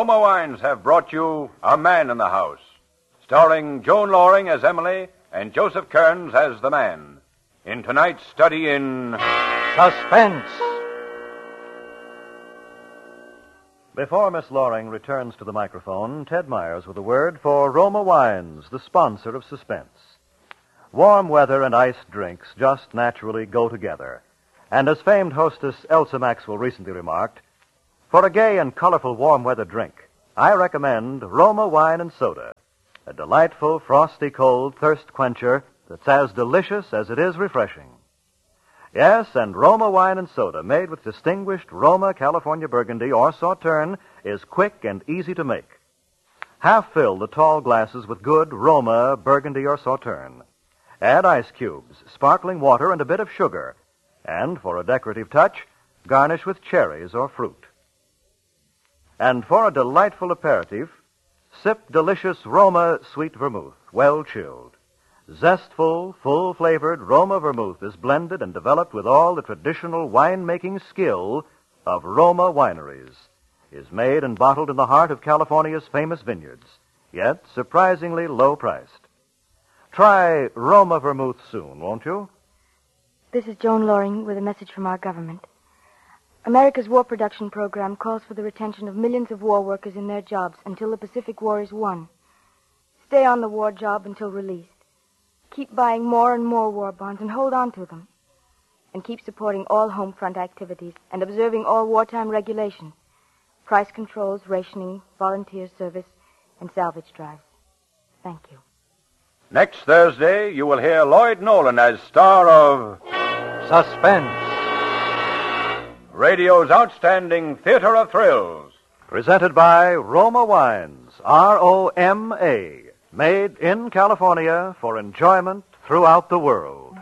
Roma Wines have brought you A Man in the House, starring Joan Loring as Emily and Joseph Kearns as the man, in tonight's study in Suspense. Before Miss Loring returns to the microphone, Ted Myers with a word for Roma Wines, the sponsor of Suspense. Warm weather and iced drinks just naturally go together. And as famed hostess Elsa Maxwell recently remarked, for a gay and colorful warm weather drink, I recommend Roma Wine and Soda, a delightful, frosty, cold thirst quencher that's as delicious as it is refreshing. Yes, and Roma Wine and Soda, made with distinguished Roma California Burgundy or Sauterne, is quick and easy to make. Half fill the tall glasses with good Roma Burgundy or Sauterne. Add ice cubes, sparkling water, and a bit of sugar. And for a decorative touch, garnish with cherries or fruit. And for a delightful aperitif, sip delicious Roma sweet vermouth, well chilled. Zestful, full-flavored Roma vermouth is blended and developed with all the traditional wine-making skill of Roma wineries. Is made and bottled in the heart of California's famous vineyards, yet surprisingly low-priced. Try Roma vermouth soon, won't you? This is Joan Loring with a message from our government. America's war production program calls for the retention of millions of war workers in their jobs until the Pacific War is won. Stay on the war job until released. Keep buying more and more war bonds and hold on to them. And keep supporting all home front activities and observing all wartime regulations. Price controls, rationing, volunteer service, and salvage drives. Thank you. Next Thursday, you will hear Lloyd Nolan as star of Suspense. radio's outstanding theater of thrills. Presented by Roma Wines, R-O-M-A, made in California for enjoyment throughout the world.